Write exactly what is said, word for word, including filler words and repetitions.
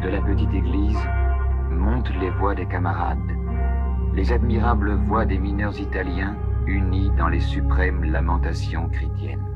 de la petite église montent les voix des camarades, les admirables voix des mineurs italiens unis dans les suprêmes lamentations chrétiennes.